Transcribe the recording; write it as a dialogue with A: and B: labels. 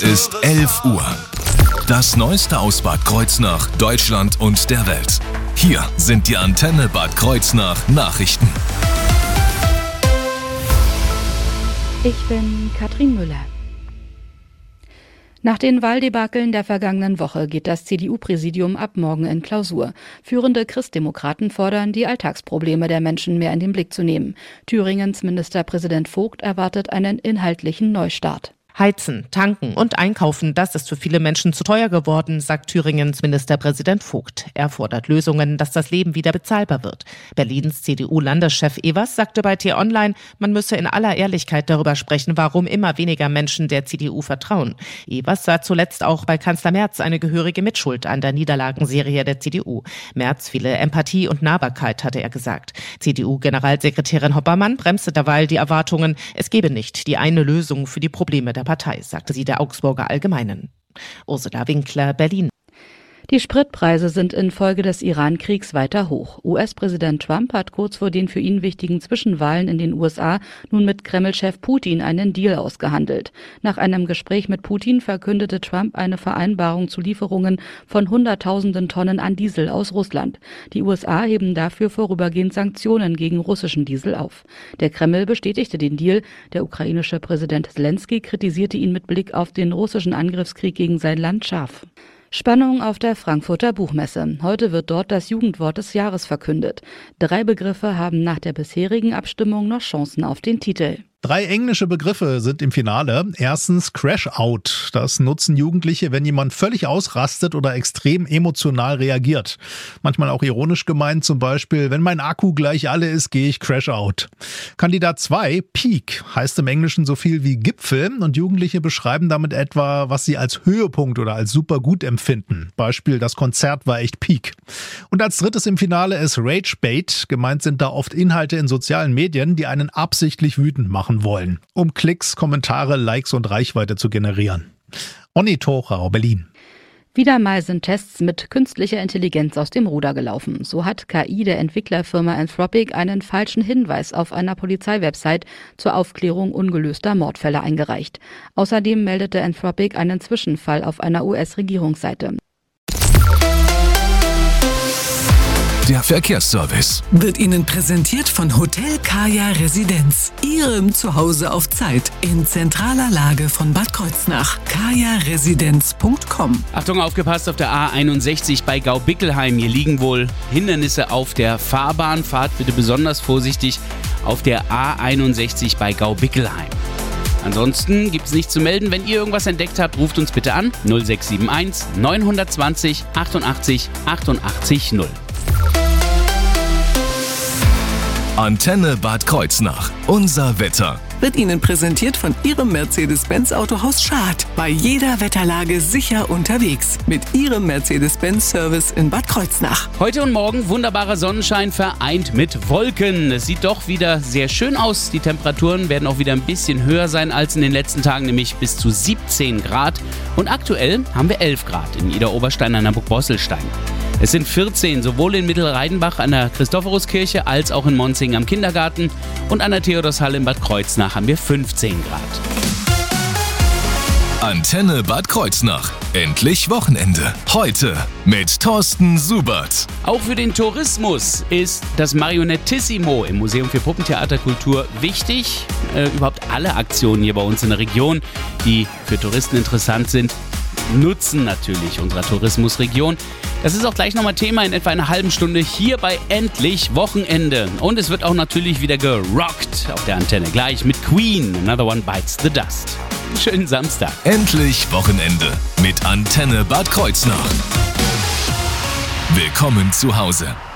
A: Ist 11 Uhr. Das Neueste aus Bad Kreuznach, Deutschland und der Welt. Hier sind die Antenne Bad Kreuznach Nachrichten.
B: Ich bin Katrin Müller. Nach den Wahldebakeln der vergangenen Woche geht das CDU-Präsidium ab morgen in Klausur. Führende Christdemokraten fordern, die Alltagsprobleme der Menschen mehr in den Blick zu nehmen. Thüringens Ministerpräsident Vogt erwartet einen inhaltlichen Neustart.
C: Heizen, tanken und einkaufen, das ist für viele Menschen zu teuer geworden, sagt Thüringens Ministerpräsident Vogt. Er fordert Lösungen, dass das Leben wieder bezahlbar wird. Berlins CDU-Landeschef Evers sagte bei T-Online, man müsse in aller Ehrlichkeit darüber sprechen, warum immer weniger Menschen der CDU vertrauen. Evers sah zuletzt auch bei Kanzler Merz eine gehörige Mitschuld an der Niederlagenserie der CDU. Merz fehle Empathie und Nahbarkeit, hatte er gesagt. CDU-Generalsekretärin Hoppermann bremste derweil die Erwartungen, es gebe nicht die eine Lösung für die Probleme der Partei, sagte sie der Augsburger Allgemeinen. Ursula Winkler, Berlin.
B: Die Spritpreise sind infolge des Iran-Kriegs weiter hoch. US-Präsident Trump hat kurz vor den für ihn wichtigen Zwischenwahlen in den USA nun mit Kreml-Chef Putin einen Deal ausgehandelt. Nach einem Gespräch mit Putin verkündete Trump eine Vereinbarung zu Lieferungen von Hunderttausenden Tonnen an Diesel aus Russland. Die USA heben dafür vorübergehend Sanktionen gegen russischen Diesel auf. Der Kreml bestätigte den Deal. Der ukrainische Präsident Zelensky kritisierte ihn mit Blick auf den russischen Angriffskrieg gegen sein Land scharf. Spannung auf der Frankfurter Buchmesse. Heute wird dort das Jugendwort des Jahres verkündet. 3 Begriffe haben nach der bisherigen Abstimmung noch Chancen auf den Titel.
D: 3 englische Begriffe sind im Finale. Erstens Crash-Out. Das nutzen Jugendliche, wenn jemand völlig ausrastet oder extrem emotional reagiert. Manchmal auch ironisch gemeint, zum Beispiel, wenn mein Akku gleich alle ist, gehe ich Crash-Out. Kandidat 2, Peak, heißt im Englischen so viel wie Gipfel und Jugendliche beschreiben damit etwa, was sie als Höhepunkt oder als super gut empfinden. Beispiel, das Konzert war echt Peak. Und als drittes im Finale ist Rage-Bait. Gemeint sind da oft Inhalte in sozialen Medien, die einen absichtlich wütend machen wollen, um Klicks, Kommentare, Likes und Reichweite zu generieren. Onni Tochau, Berlin.
B: Wieder mal sind Tests mit künstlicher Intelligenz aus dem Ruder gelaufen. So hat KI der Entwicklerfirma Anthropic einen falschen Hinweis auf einer Polizeiwebsite zur Aufklärung ungelöster Mordfälle eingereicht. Außerdem meldete Anthropic einen Zwischenfall auf einer US-Regierungsseite.
A: Der Verkehrsservice
E: wird Ihnen präsentiert von Hotel Kaya Residenz. Ihrem Zuhause auf Zeit in zentraler Lage von Bad Kreuznach. kajaresidenz.com.
F: Achtung, aufgepasst auf der A61 bei Gaubickelheim. Hier liegen wohl Hindernisse auf der Fahrbahn. Fahrt bitte besonders vorsichtig auf der A61 bei Gaubickelheim. Ansonsten gibt es nichts zu melden. Wenn ihr irgendwas entdeckt habt, ruft uns bitte an 0671 920 88 88 0.
A: Antenne Bad Kreuznach. Unser Wetter.
E: Wird Ihnen präsentiert von Ihrem Mercedes-Benz Autohaus Schad. Bei jeder Wetterlage sicher unterwegs. Mit Ihrem Mercedes-Benz-Service in Bad Kreuznach.
F: Heute und morgen wunderbarer Sonnenschein vereint mit Wolken. Es sieht doch wieder sehr schön aus. Die Temperaturen werden auch wieder ein bisschen höher sein als in den letzten Tagen, nämlich bis zu 17 Grad. Und aktuell haben wir 11 Grad in Idar-Oberstein an der Burg Bosselstein. Es sind 14, sowohl in Mittelreidenbach an der Christophoruskirche als auch in Monzing am Kindergarten. Und an der Theodorshalle in Bad Kreuznach haben wir 15 Grad.
A: Antenne Bad Kreuznach. Endlich Wochenende. Heute mit Thorsten Subert.
F: Auch für den Tourismus ist das Marionettissimo im Museum für Puppentheaterkultur wichtig. Überhaupt alle Aktionen hier bei uns in der Region, die für Touristen interessant sind, nutzen natürlich unserer Tourismusregion. Das ist auch gleich nochmal Thema in etwa einer halben Stunde hier bei Endlich Wochenende. Und es wird auch natürlich wieder gerockt auf der Antenne. Gleich mit Queen, Another One Bites the Dust. Schönen Samstag.
A: Endlich Wochenende mit Antenne Bad Kreuznach. Willkommen zu Hause.